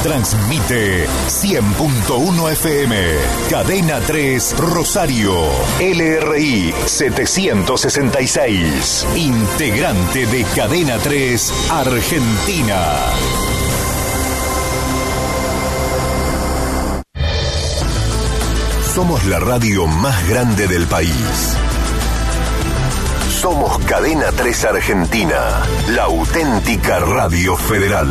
Transmite 100.1 FM. Cadena 3 Rosario. LRI 766. Integrante de Cadena 3 Argentina. Somos la radio más grande del país. Somos Cadena 3 Argentina, la auténtica radio federal.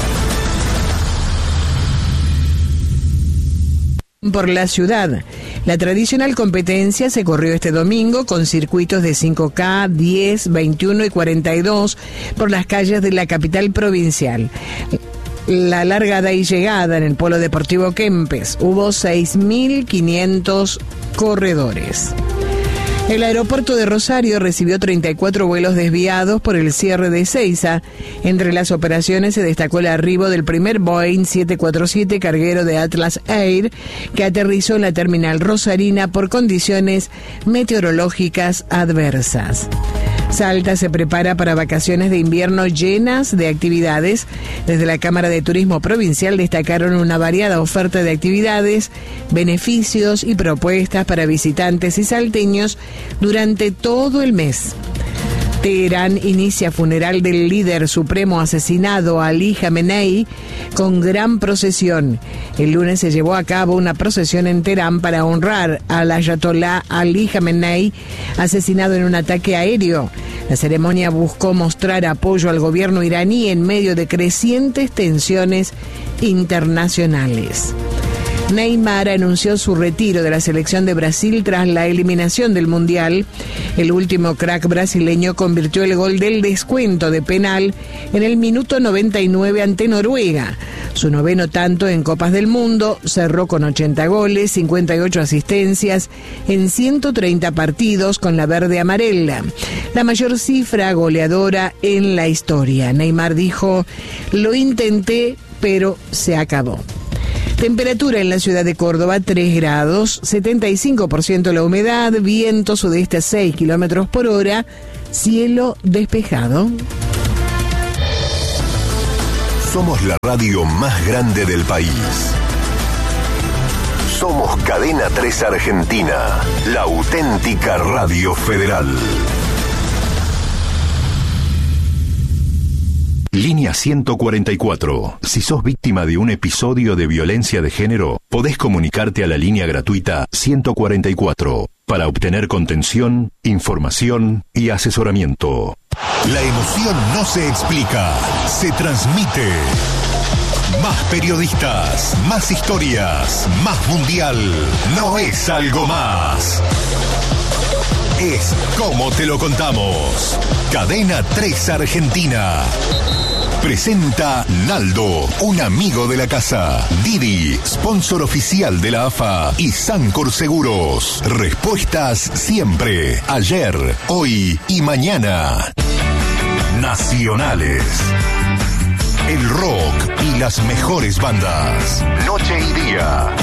Por la ciudad. La tradicional competencia se corrió este domingo con circuitos de 5K, 10, 21 y 42 por las calles de la capital provincial. La largada y llegada en el Polo Deportivo Kempes. Hubo 6.500 corredores. El aeropuerto de Rosario recibió 34 vuelos desviados por el cierre de Ezeiza. Entre las operaciones se destacó el arribo del primer Boeing 747 carguero de Atlas Air, que aterrizó en la terminal rosarina por condiciones meteorológicas adversas. Salta se prepara para vacaciones de invierno llenas de actividades. Desde la Cámara de Turismo Provincial destacaron una variada oferta de actividades, beneficios y propuestas para visitantes y salteños durante todo el mes. Teherán inicia funeral del líder supremo asesinado Ali Jamenei con gran procesión. El lunes se llevó a cabo una procesión en Teherán para honrar al ayatolá Ali Jamenei, asesinado en un ataque aéreo. La ceremonia buscó mostrar apoyo al gobierno iraní en medio de crecientes tensiones internacionales. Neymar anunció su retiro de la selección de Brasil tras la eliminación del Mundial. El último crack brasileño convirtió el gol del descuento de penal en el minuto 99 ante Noruega. Su noveno tanto en Copas del Mundo, cerró con 80 goles, 58 asistencias en 130 partidos con la verde amarela. La mayor cifra goleadora en la historia. Neymar dijo: "Lo intenté, pero se acabó". Temperatura en la ciudad de Córdoba, 3 grados, 75% la humedad, viento sudeste a 6 kilómetros por hora, cielo despejado. Somos la radio más grande del país. Somos Cadena 3 Argentina, la auténtica radio federal. Línea 144. Si sos víctima de un episodio de violencia de género, podés comunicarte a la línea gratuita 144 para obtener contención, información y asesoramiento. La emoción no se explica, se transmite. Más periodistas, más historias, más mundial. No es algo más. Es como te lo contamos. Cadena 3 Argentina. Presenta Naldo, un amigo de la casa. Didi, sponsor oficial de la AFA. Y Sancor Seguros. Respuestas siempre. Ayer, hoy y mañana. Nacionales. El rock y las mejores bandas. Noche y día.